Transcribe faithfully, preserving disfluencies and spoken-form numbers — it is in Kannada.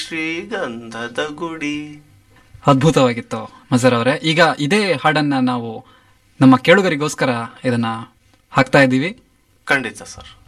ಶ್ರೀಗಂಧದ ಗುಡಿ. ಅದ್ಭುತವಾಗಿತ್ತು ಮಜರ್ ಅವರೇ. ಈಗ ಇದೇ ಹಾಡನ್ನ ನಾವು ನಮ್ಮ ಕೇಳುಗರಿಗೋಸ್ಕರ ಇದನ್ನ ಹಾಕ್ತಾ ಇದ್ದೀವಿ. ಖಂಡಿತ ಸರ್.